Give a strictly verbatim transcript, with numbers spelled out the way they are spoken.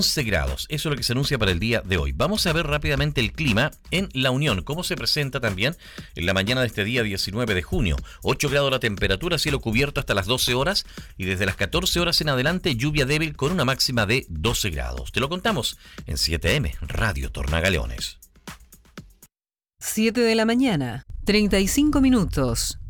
once grados, eso es lo que se anuncia para el día de hoy. Vamos a ver rápidamente el clima en La Unión, cómo se presenta también en la mañana de este día diecinueve de junio. ocho grados la temperatura, cielo cubierto hasta las doce horas y desde las catorce horas en adelante lluvia débil con una máxima de doce grados. Te lo contamos en siete eme, Radio Tornagaleones. siete de la mañana, treinta y cinco minutos.